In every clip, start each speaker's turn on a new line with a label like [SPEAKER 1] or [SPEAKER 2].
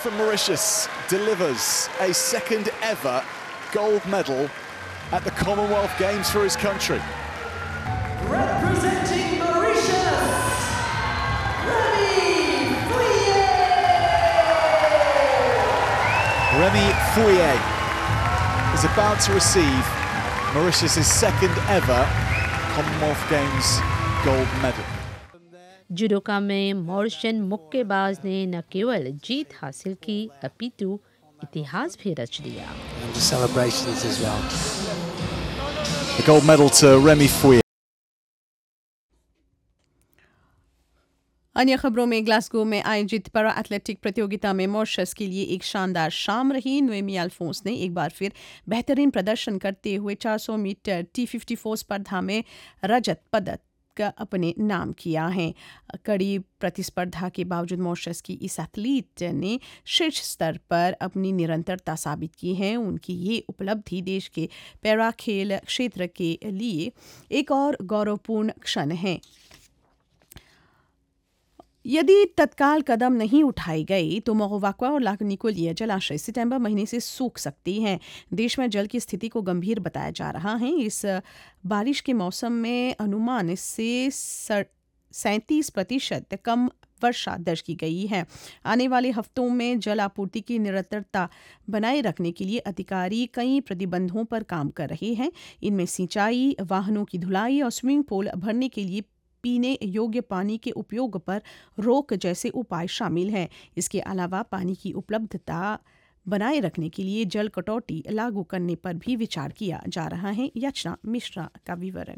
[SPEAKER 1] from Mauritius delivers a second ever gold medal at the Commonwealth Games for his country.
[SPEAKER 2] Representing Mauritius, Remy Fouye!
[SPEAKER 1] Remy Fouye is about to receive Mauritius' second ever Commonwealth Games gold medal.
[SPEAKER 3] Judoka में Mauritian मुक्केबाज ने न केवल जीत हासिल की अपितु इतिहास भी रच दिया।
[SPEAKER 4] And the celebrations as well.
[SPEAKER 1] The gold medal to Remy Fouye.
[SPEAKER 5] अन्य खबरों में ग्लासगो में आयोजित पैरा एथलेटिक प्रतियोगिता में मॉरिशस के लिए एक शानदार शाम रही। नोएमी अल्फोंस ने एक बार फिर बेहतरीन प्रदर्शन करते हुए 400 मीटर T54 स्पर्धा में रजत पदक का अपने नाम किया है। कड़ी प्रतिस्पर्धा के बावजूद मॉरिशस की इस एथलीट ने शीर्ष स्तर पर अपनी निरंतरता साबित की है। उनकी ये उपलब्धि देश के पैरा खेल क्षेत्र के लिए एक और गौरवपूर्ण क्षण है। यदि तत्काल कदम नहीं उठाई गई तो मोगोवाक्वा और ला निकोलिया जलाशय सितंबर महीने से सूख सकती हैं। देश में जल की स्थिति को गंभीर बताया जा रहा है। इस बारिश के मौसम में अनुमान से 37% कम वर्षा दर्ज की गई है। आने वाले हफ्तों में जल आपूर्ति की निरंतरता बनाए रखने के लिए अधिकारी कई प्रतिबंधों पर काम कर रहे हैं। इनमें सिंचाई, वाहनों की धुलाई और स्विमिंग पूल भरने के लिए पीने योग्य पानी के उपयोग पर रोक जैसे उपाय शामिल हैं। इसके अलावा पानी की उपलब्धता बनाए रखने के लिए जल कटौती लागू करने पर भी विचार किया जा रहा है। याचना मिश्रा का विवरण।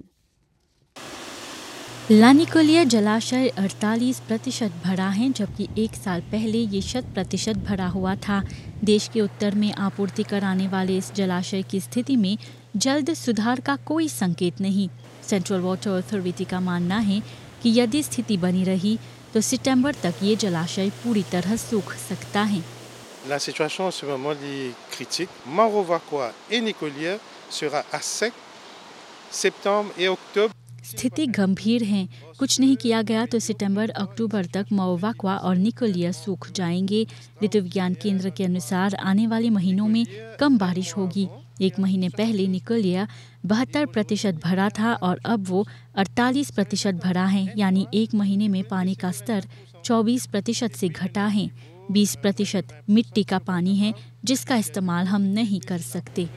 [SPEAKER 6] ला निकोलिया जलाशय 48% भरा है, जबकि एक साल पहले ये 100% भरा हुआ था। देश के उत्तर में आपूर्ति कराने वाले इस जलाशय की स्थिति में जल्द सुधार का कोई संकेत नहीं। सेंट्रल वाटर अथॉरिटी का मानना है कि यदि स्थिति बनी रही तो सितंबर तक ये जलाशय पूरी तरह सूख सकता है।
[SPEAKER 7] La situation en ce moment est critique. Mogovacoa et Nicolia sera à sec septembre et octobre.
[SPEAKER 6] स्थिति गंभीर है। कुछ नहीं किया गया तो सितंबर अक्टूबर तक मोगोवाक्वा और निकोलिया सूख जाएंगे। ऋतु विज्ञान केंद्र के अनुसार आने वाले महीनों में कम बारिश होगी। एक महीने पहले निकोलिया 72% भरा था और अब वो 48% भरा है, यानी एक महीने में पानी का स्तर 24% से घटा है। 20% मिट्टी का पानी है जिसका इस्तेमाल हम नहीं कर सकते।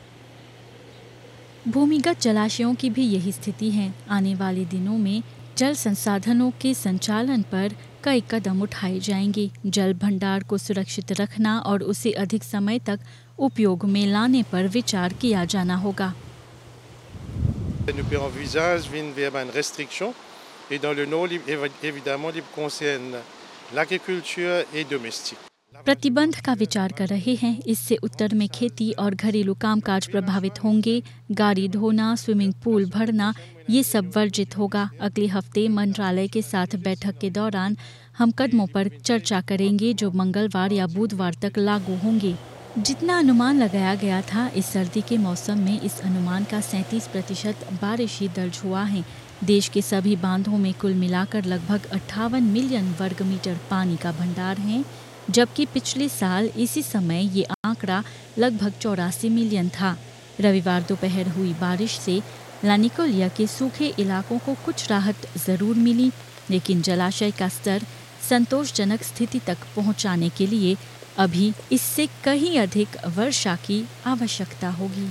[SPEAKER 6] भूमिगत जलाशयों की भी यही स्थिति है। आने वाले दिनों में जल संसाधनों के संचालन पर कई कदम उठाए जाएंगे। जल भंडार को सुरक्षित रखना और उसे अधिक समय तक उपयोग में लाने पर विचार किया जाना होगा।
[SPEAKER 7] Nous envisageons une restriction et dans le nord évidemment il concerne l'agriculture et domestique.
[SPEAKER 6] प्रतिबंध का विचार कर रहे हैं। इससे उत्तर में खेती और घरेलू कामकाज प्रभावित होंगे। गाड़ी धोना, स्विमिंग पूल भरना, ये सब वर्जित होगा। अगले हफ्ते मंत्रालय के साथ बैठक के दौरान हम कदमों पर चर्चा करेंगे जो मंगलवार या बुधवार तक लागू होंगे। जितना अनुमान लगाया गया था, इस सर्दी के मौसम में इस अनुमान का 37% बारिश ही दर्ज हुआ है। देश के सभी बांधों में कुल मिलाकर लगभग 58 मिलियन वर्ग मीटर पानी का भंडार है, जबकि पिछले साल इसी समय ये आंकड़ा लगभग 84 मिलियन था। रविवार दोपहर हुई बारिश से ला निकोलिया के सूखे इलाकों को कुछ राहत जरूर मिली, लेकिन जलाशय का स्तर संतोषजनक स्थिति तक पहुंचाने के लिए अभी इससे कहीं अधिक वर्षा की आवश्यकता होगी।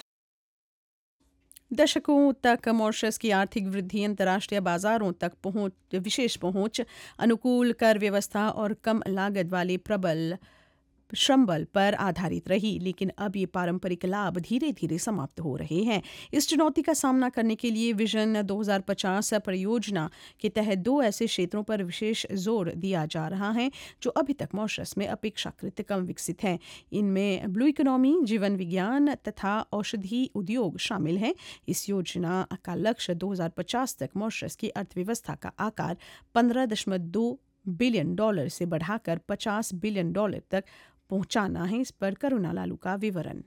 [SPEAKER 5] दशकों तक मॉरिशस की आर्थिक वृद्धि अंतर्राष्ट्रीय बाजारों तक विशेष पहुंच, अनुकूल कर व्यवस्था और कम लागत वाले प्रबल श्रम बल पर आधारित रही, लेकिन अब ये पारंपरिक लाभ धीरे धीरे समाप्त हो रहे हैं। इस चुनौती का सामना करने के लिए विजन 2050 परियोजना के तहत 2 ऐसे क्षेत्रों पर विशेष जोर दिया जा रहा है जो अभी तक मॉरिशस में अपेक्षाकृत कम विकसित हैं। इनमें ब्लू इकोनॉमी, जीवन विज्ञान तथा औषधि उद्योग शामिल हैं। इस योजना का लक्ष्य 2050 तक मॉरिशस की अर्थव्यवस्था का आकार $15.2 बिलियन से बढ़ाकर $50 बिलियन तक पहुंचाना है। इस पर करुणा लालू का विवरण।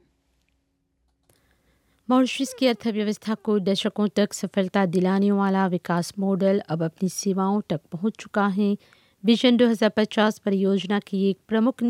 [SPEAKER 3] मॉरिशस की अर्थव्यवस्था को दशकों तक सफलता दिलाने वाला विकास मॉडल अब अपनी सीमाओं तक पहुंच चुका है। विजन 2050 परियोजना की एक प्रमुख